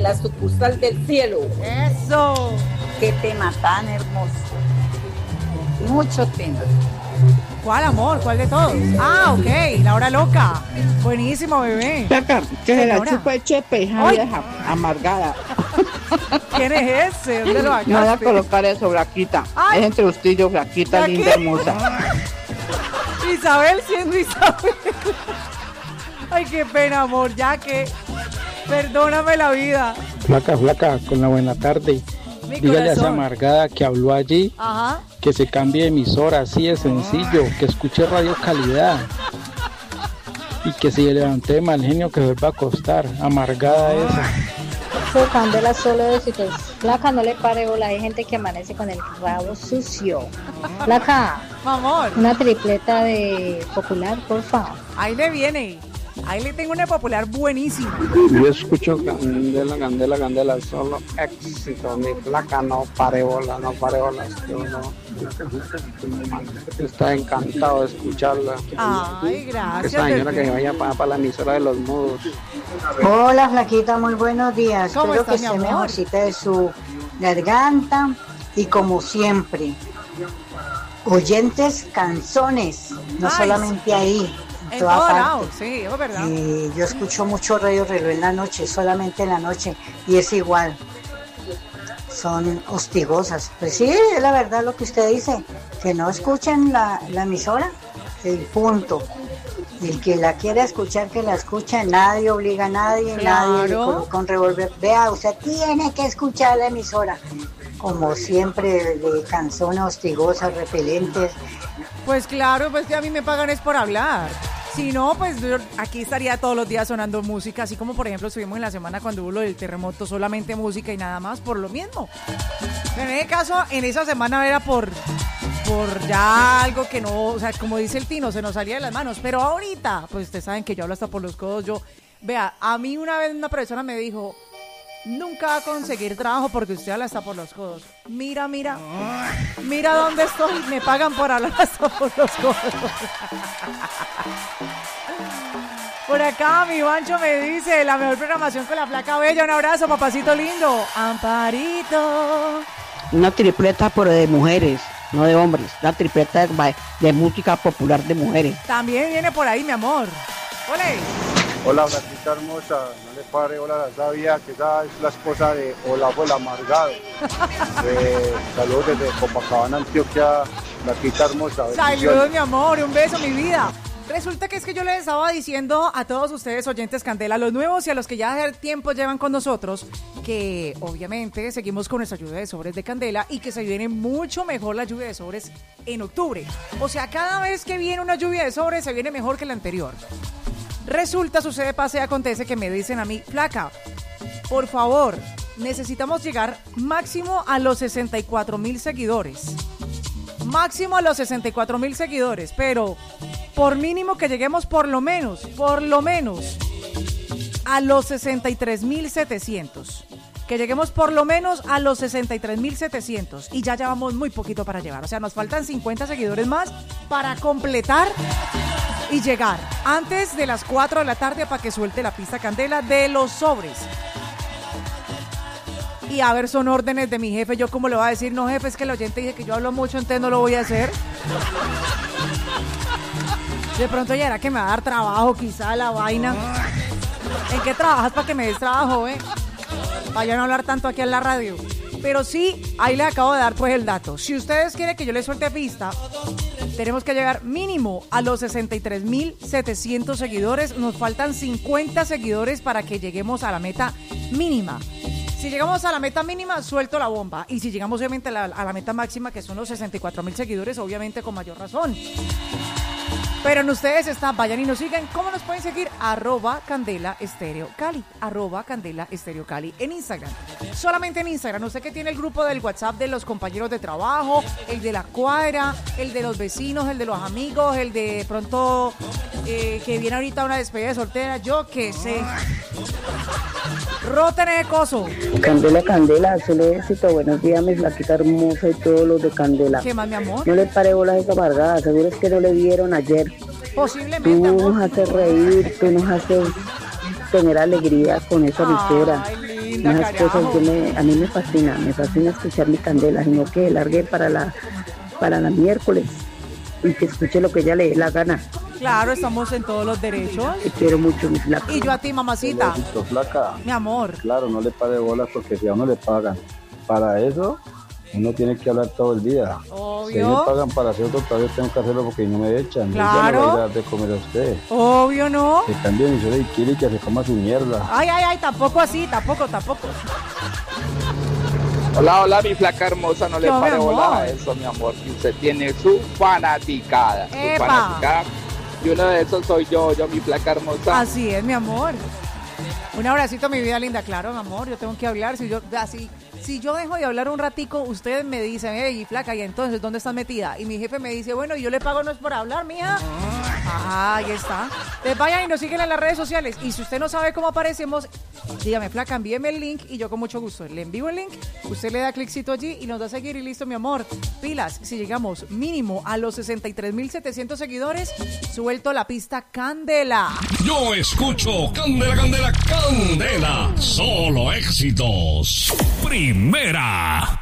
La sucursal del cielo. ¡Eso! Qué tema tan hermoso. Muchos temas. ¿Cuál, amor? ¿Cuál de todos? Ah, ok, La Hora Loca. Buenísimo, bebé. Placa, que se la Señora. chupa el chepe, hija Ay. vieja, amargada. ¿Quién es ese? ¿Dónde lo No voy a sacaste? colocar eso, flaquita. Ay. Es entre usted y yo, flaquita, ¿Flaquita? linda, hermosa. Isabel siendo Isabel. Ay, qué pena, amor, ya que... Perdóname la vida. Flaca, con la buena tarde. Mi Dígale a esa corazón. amargada que habló allí Ajá. que se cambie de emisora, así de sencillo, que escuche Radio Calidad y que si le levante de mal genio que vuelva a acostar, amargada esa. Soy Candela solo de si Placa, no le pare bola, hay gente que amanece con el rabo sucio. Placa, Amor, una tripleta de popular, por favor. ahí le viene. Ahí le tengo una popular buenísima. Yo escucho Candela, solo éxito, mi placa, no pare bola, es que uno está encantado de escucharla. Ay, gracias. Esa señora que bebé. se vaya para la emisora de los mudos. Hola, flaquita, muy buenos días. ¿Cómo Espero estás, que mi esté amor? mejorcita de su garganta y como siempre, oyentes canzones, no Ay, solamente ahí, En toda todo parte. lado, sí, es verdad. Yo escucho mucho Radio Reloj en la noche, solamente en la noche, y es igual. Son hostigosas. Pues sí, es la verdad lo que usted dice, que no escuchen la emisora, y punto. Y el que la quiera escuchar, que la escuche, nadie obliga a nadie, nadie le Claro. coloca un revólver. Vea, usted tiene que escuchar la emisora. Como siempre, de canciones hostigosas, repelentes. Pues claro, pues que a mí me pagan es por hablar. Si no, pues yo aquí estaría todos los días sonando música, así como por ejemplo estuvimos en la semana cuando hubo lo del terremoto, solamente música y nada más, por lo mismo. Pero en ese caso, en esa semana era por ya algo que no, o sea, como dice el Tino, se nos salía de las manos. Pero ahorita, pues ustedes saben que yo hablo hasta por los codos. Vea, a mí una vez una persona me dijo, nunca va a conseguir trabajo porque usted habla hasta por los codos. Mira dónde estoy, me pagan por hablar hasta por los codos. Por acá mi Bancho me dice, la mejor programación con la placa bella. Un abrazo, papacito lindo. Amparito. Una tripleta, pero de mujeres, no de hombres. Una tripleta de música popular de mujeres. También viene por ahí, mi amor. ¡Ole! Hola, Blanquita hermosa, no le pare hola a la sabia, que esa es la esposa de Olaf el Amargado. Saludos desde Copacabana, Antioquia, Blanquita hermosa. Saludos, mi amor, un beso, mi vida. Resulta que es que yo les estaba diciendo a todos ustedes, oyentes Candela, los nuevos y a los que ya hace tiempo llevan con nosotros, que obviamente seguimos con nuestra lluvia de sobres de Candela y que se viene mucho mejor la lluvia de sobres en octubre. O sea, cada vez que viene una lluvia de sobres se viene mejor que la anterior. Resulta, sucede, pasa y acontece que me dicen a mí, Flaca, por favor, necesitamos llegar máximo a los 64,000 seguidores. Máximo a los 64,000 seguidores, pero por mínimo que lleguemos por lo menos, a los 63,700. Que lleguemos por lo menos a los 63,700 y ya llevamos muy poquito para llevar. O sea, nos faltan 50 seguidores más para completar y llegar antes de las 4 de la tarde para que suelte la pista Candela de los sobres. Y a ver, son órdenes de mi jefe. Yo como le voy a decir, no jefe, es que el oyente dice que yo hablo mucho, entonces no lo voy a hacer. De pronto ya era que me va a dar trabajo, quizá la vaina. ¿En qué trabajas para que me des trabajo, para yo no hablar tanto aquí en la radio? Pero sí, ahí le acabo de dar pues el dato. Si ustedes quieren que yo les suelte pista, tenemos que llegar mínimo a los 63,700 seguidores. Nos faltan 50 seguidores para que lleguemos a la meta mínima. Si llegamos a la meta mínima, suelto la bomba. Y si llegamos obviamente a la meta máxima, que son los 64,000 seguidores, obviamente con mayor razón. Pero en ustedes está, vayan y nos sigan. ¿Cómo nos pueden seguir? @Candela Estéreo Cali. @Candela Estéreo Cali en Instagram. Solamente en Instagram. Usted que tiene el grupo del WhatsApp de los compañeros de trabajo, el de la cuadra, el de los vecinos, el de los amigos, el de pronto que viene ahorita una despedida de soltera, yo qué sé. Roten el coso. Candela, solo éxito. Buenos días, mi flaquita hermosa y todos los de Candela. ¿Qué más, mi amor? No le pare bolas a esa amargada, seguro es que no le vieron ayer. Posiblemente, Tú amor. nos haces reír, tú nos haces tener alegría con esa emisora. Ay, linda, Unas cosas carajo. a mí me fascina escuchar mi Candela, sino que largue para la miércoles y que escuche lo que ella le dé la gana. Claro, estamos en todos los derechos. Te quiero mucho, mi flaca. Y yo a ti, mamacita. Éxito, flaca. Mi amor. Claro, no le pare bolas porque si a uno le pagan para eso, uno tiene que hablar todo el día. Obvio. Si me pagan para hacer otro trabajo, tengo que hacerlo porque no me echan. Claro. Yo ya le voy a dar de comer a usted. Obvio, ¿no? Que cambie mi suelo y quiere que se coma su mierda. Ay, tampoco así, tampoco. Hola, mi flaca hermosa, no le Yo, mi pare bola amor. a eso, mi amor, que usted tiene su fanaticada. ¡Epa! Y uno de esos soy yo, mi flaca hermosa. Así es, mi amor. Un abracito, mi vida linda. Claro, mi amor, yo tengo que hablar. Si yo dejo de hablar un ratico, ustedes me dicen, hey, flaca, ¿y entonces dónde estás metida? Y mi jefe me dice, bueno, yo le pago no es por hablar, mija. Ah, ahí está. Entonces vayan y nos siguen en las redes sociales. Y si usted no sabe cómo aparecemos, dígame, flaca, envíeme el link y yo con mucho gusto le envío el link. Usted le da cliccito allí y nos da a seguir y listo, mi amor. Pilas, si llegamos mínimo a los 63,700 seguidores, suelto la pista Candela. Yo escucho Candela, Candela, Candela. Solo éxitos. Primera.